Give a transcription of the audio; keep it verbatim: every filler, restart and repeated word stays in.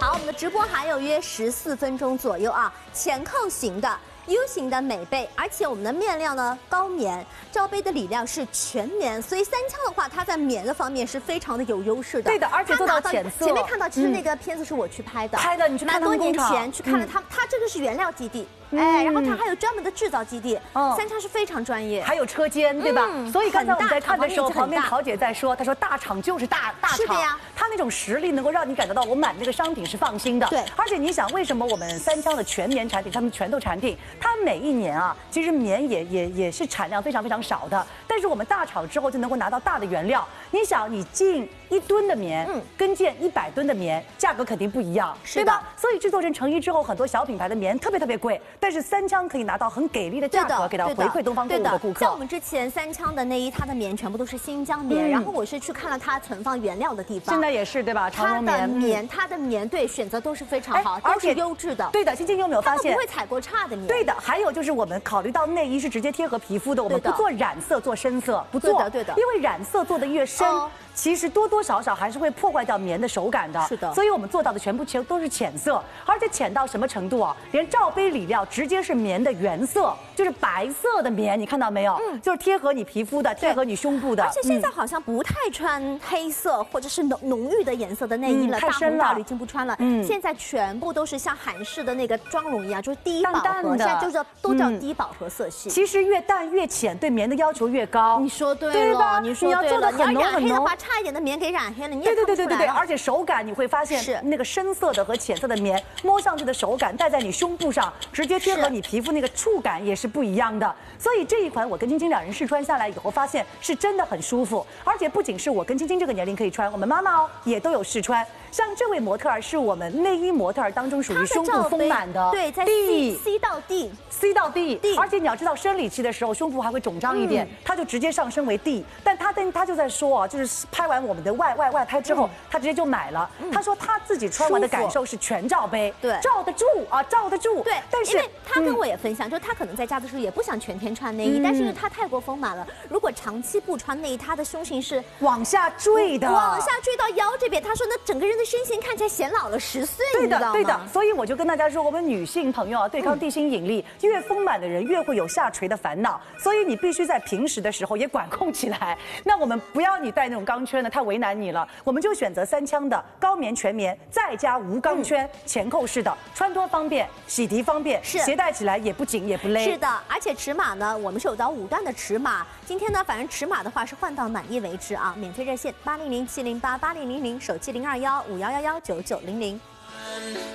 好，我们的直播还有约十四分钟左右啊，前扣型的。 U 型的美背，而且我们的面料呢高棉，罩杯的里料是全棉，所以三枪的话，它在棉的方面是非常的有优势的。 对的，而且做到浅色。 前面看到，其实那个片子是我去拍的， 拍的你去看蛮多年前去看了它，它这个是原料基地。 哎，然后它还有专门的制造基地，嗯，三枪是非常专业， 还有车间，对吧？所以刚才我们在看的时候，旁边桃姐在说，她说大厂就是大大厂， 是的呀， 它那种实力能够让你感觉到我买那个商品是放心的。 对， 而且你想，为什么我们三枪的全棉产品，他们拳头产品，它每一年啊，其实棉也也也是产量非常非常少的，但是我们大厂之后就能够拿到大的原料。你想，你进一吨的棉，嗯，跟进一百吨的棉，价格肯定不一样，对吧？所以制作成成衣之后，很多小品牌的棉特别特别贵，但是三枪可以 拿到很给力的价格，给到回馈东方购物的顾客。 像我们之前三枪的内衣，它的棉全部都是新疆棉，然后我是去看了它存放原料的地方， 现在也是对吧？ 它的棉，它的棉对选择都是非常好，而且优质的。 对的，晶晶有没有发现？ 不会采过差的棉。 对的，还有就是我们考虑到内衣是直接贴合皮肤的，我们不做染色，做深色，不做。 对的，对的。 因为染色做的越深，其实多多少少还是会破坏掉棉的手感的。 是的。 所以我们做到的全部全都是浅色，而且浅到什么程度啊？连罩杯里料直接是棉的原色。 就是白色的棉，你看到没有？嗯，就是贴合你皮肤的，贴合你胸部的。 而且现在好像不太穿黑色或者是浓浓郁的颜色的内衣了， 太深了， 已经不穿了。嗯，现在全部都是像韩式的那个妆容一样，就是低饱和，现在就叫都叫低饱和色系。 其实越淡越浅，对棉的要求越高。 你说对了，你说对了。你要染黑的话，差一点的棉给染黑了，你也对对对对对，而且手感你会发现是那个深色的和浅色的棉，摸上去的手感戴在你胸部上，直接贴合你皮肤那个触感也是不一样的。 所以这一款我跟晶晶两人试穿下来以后，发现是真的很舒服，而且不仅是我跟晶晶这个年龄可以穿，我们妈妈哦也都有试穿。像这位模特儿是我们内衣模特儿当中属于胸部丰满的， 对，在 C C 到 D C 到 D， 而且你要知道生理期的时候胸部还会肿胀一点，它就直接上升为 D。但他但他就在说啊，就是拍完我们的外外外拍之后，他直接就买了。他说他自己穿完的感受是全罩杯， 对， 罩得住啊，罩得住。 对， 但是因为他跟我也分享，就他可能在家的时候也不想全天穿内衣，但是因为他太过丰满了，如果长期不穿内衣，他的胸型是往下坠的， 往下坠到腰这边。他说那整个人的身形看起来显老了十岁， 对的，对的。所以我就跟大家说，我们女性朋友啊，对抗地心引力，越丰满的人越会有下垂的烦恼，所以你必须在平时的时候也管控起来。那我们不要你带那种钢圈的，太为难你了。我们就选择三枪的高棉全棉，再加无钢圈、前扣式的，穿脱方便，洗涤方便，是携带起来也不紧也不勒。 是的，而且尺码呢，我们是有到五段的尺码。今天呢，反正尺码的话是换到满意为止啊。免费热线八零零七零八八零零零，手机零二幺五幺幺幺九九零零。